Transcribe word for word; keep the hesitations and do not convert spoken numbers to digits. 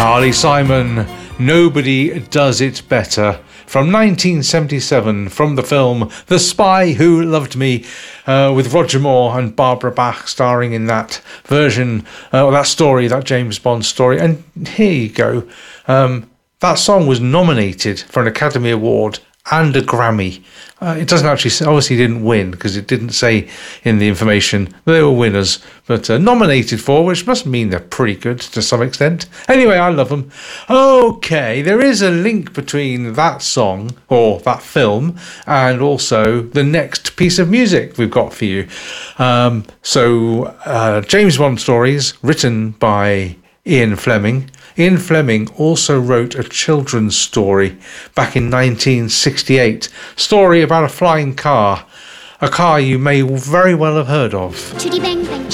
Carly Simon, Nobody Does It Better, from nineteen seventy-seven, from the film The Spy Who Loved Me, uh, with Roger Moore and Barbara Bach starring in that version, uh, that story, that James Bond story. And here you go. Um, that song was nominated for an Academy Award and a Grammy. Uh, it doesn't actually say, obviously didn't win because it didn't say in the information they were winners, but uh, nominated for, which must mean they're pretty good to some extent. Anyway, I love them. Okay, there is a link between that song or that film and also the next piece of music we've got for you. Um, so, uh, James Bond stories written by Ian Fleming. Ian Fleming also wrote a children's story back in nineteen sixty-eight. Story about a flying car. A car you may very well have heard of. Chitty bang bang.